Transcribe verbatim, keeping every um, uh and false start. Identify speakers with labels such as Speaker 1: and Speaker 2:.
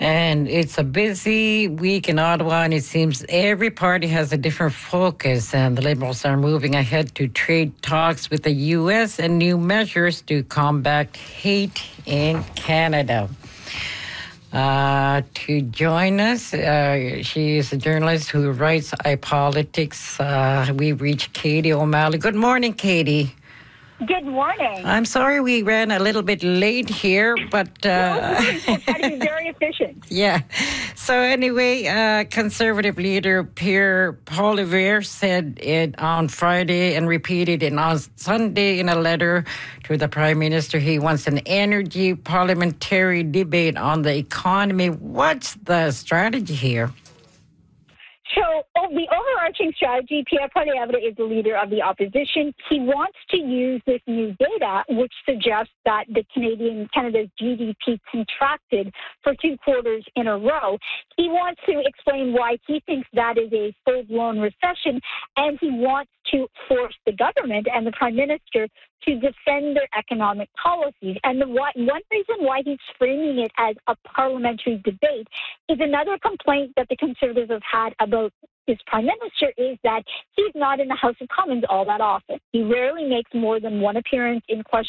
Speaker 1: And it's a busy week in Ottawa, and it seems every party has a different focus. And the Liberals are moving ahead to trade talks with the U S and new measures to combat hate in Canada. Uh, to join us, uh, she is a journalist who writes iPolitics. Uh, we reach Katie O'Malley. Good morning, Katie.
Speaker 2: Good morning.
Speaker 1: I'm sorry we ran a little bit late here, but... Uh,
Speaker 2: no, try to be very efficient.
Speaker 1: Yeah. So anyway, uh, Conservative leader Pierre Poilievre said it on Friday and repeated it on Sunday in a letter to the Prime Minister. He wants an energy parliamentary debate on the economy. What's the strategy here?
Speaker 2: So oh, the overarching strategy, Pierre Poilievre is the leader of the opposition. He wants to use this new data, which suggests that the Canadian Canada's G D P contracted for two quarters in a row. He wants to explain why he thinks that is a full-blown recession, and he wants to force the government and the Prime Minister to defend their economic policies. And the one reason why he's framing it as a parliamentary debate is another complaint that the Conservatives have had about his Prime Minister is that he's not in the House of Commons all that often. He rarely makes more than one appearance in question